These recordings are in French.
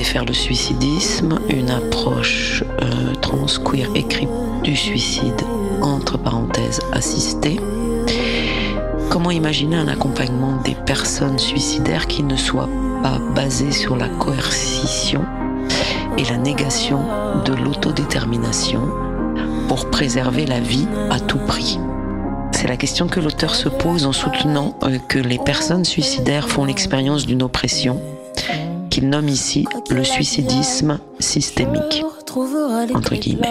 défaire le suicidisme, une approche trans, queer et crypte du suicide, entre parenthèses, assistée. Comment imaginer un accompagnement des personnes suicidaires qui ne soit pas basé sur la coercition et la négation de l'autodétermination pour préserver la vie à tout prix? C'est la question que l'auteur se pose en soutenant que les personnes suicidaires font l'expérience d'une oppression qu'il nomme ici le suicidisme systémique, entre guillemets.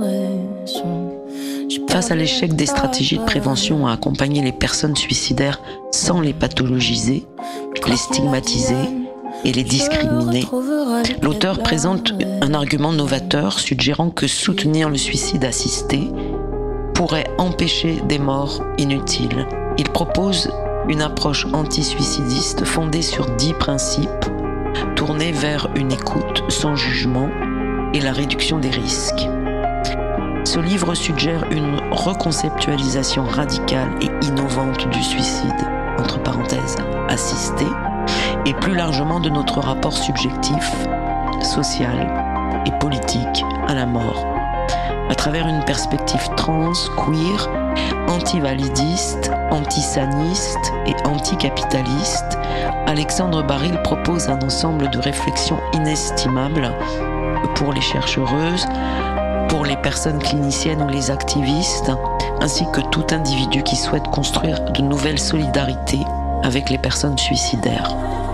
Face à l'échec des stratégies de prévention à accompagner les personnes suicidaires sans les pathologiser, les stigmatiser et les discriminer, l'auteur présente un argument novateur suggérant que soutenir le suicide assisté pourrait empêcher des morts inutiles. Il propose une approche anti-suicidiste fondée sur 10 principes tournés vers une écoute sans jugement et la réduction des risques. Ce livre suggère une reconceptualisation radicale et innovante du suicide, entre parenthèses, assisté, et plus largement de notre rapport subjectif, social et politique à la mort. À travers une perspective trans, queer, anti-validiste, anti-saniste et anticapitaliste, Alexandre Baril propose un ensemble de réflexions inestimables pour les chercheuses, pour les personnes cliniciennes ou les activistes, ainsi que tout individu qui souhaite construire de nouvelles solidarités avec les personnes suicidaires.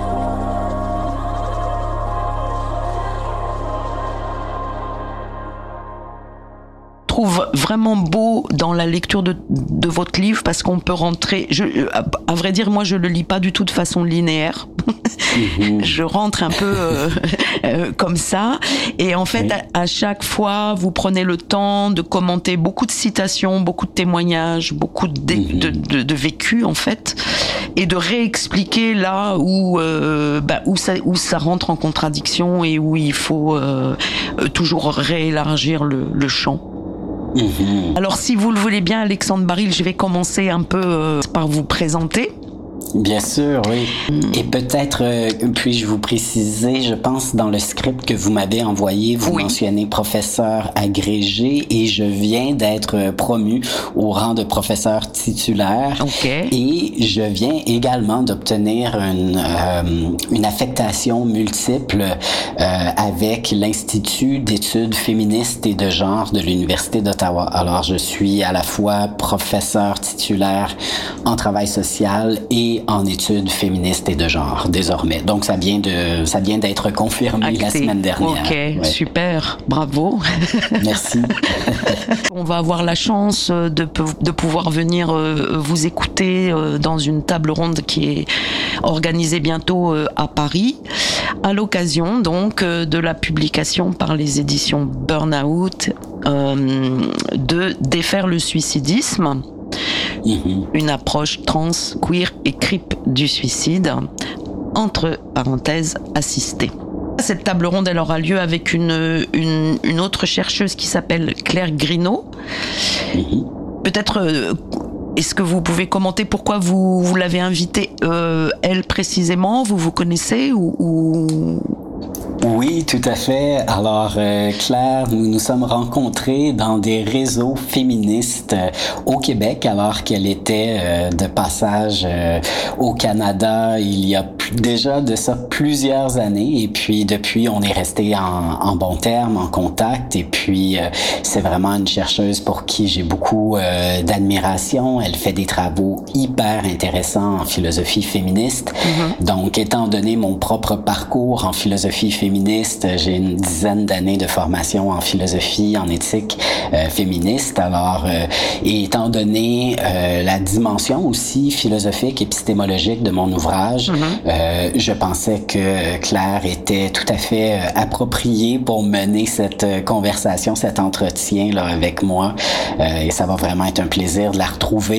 Je trouve vraiment beau dans la lecture de votre livre parce qu'on peut rentrer, à vrai dire, moi je le lis pas du tout de façon linéaire. Je rentre un peu comme ça et en fait à chaque fois vous prenez le temps de commenter beaucoup de citations, beaucoup de témoignages, beaucoup de vécu en fait, et de réexpliquer là où ça rentre en contradiction et où il faut toujours réélargir le champ. Alors si vous le voulez bien, Alexandre Baril, je vais commencer un peu par vous présenter. Bien sûr, oui. Et peut-être, puis-je vous préciser, je pense dans le script que vous m'avez envoyé, vous mentionnez professeur agrégé et je viens d'être promu au rang de professeur titulaire. Okay. Et je viens également d'obtenir une affectation multiple avec l'Institut d'études féministes et de genre de l'Université d'Ottawa. Alors, je suis à la fois professeur titulaire en travail social et en études féministes et de genre, désormais. Donc, ça vient d'être confirmé la semaine dernière. OK, ouais. Super, bravo. Merci. On va avoir la chance de pouvoir venir vous écouter dans une table ronde qui est organisée bientôt à Paris, à l'occasion donc de la publication par les éditions Burnout de Défaire le suicidisme. Une approche trans, queer et crypte du suicide, entre parenthèses, assistée. Cette table ronde, elle aura lieu avec une autre chercheuse qui s'appelle Claire Grinaud. Peut-être, est-ce que vous pouvez commenter pourquoi vous l'avez invitée, elle précisément? Vous connaissez ou... Oui, tout à fait. Alors, Claire, nous nous sommes rencontrés dans des réseaux féministes au Québec alors qu'elle était de passage au Canada il y a déjà de ça plusieurs années. Et puis, depuis, on est resté en bons termes, en contact. Et puis, c'est vraiment une chercheuse pour qui j'ai beaucoup d'admiration. Elle fait des travaux hyper intéressants en philosophie féministe. Donc, étant donné mon propre parcours en philosophie féministe, j'ai une dizaine d'années de formation en philosophie, en éthique féministe. Alors, et étant donné la dimension aussi philosophique, épistémologique de mon ouvrage, je pensais que Claire était tout à fait appropriée pour mener cette conversation, cet entretien là avec moi. Et ça va vraiment être un plaisir de la retrouver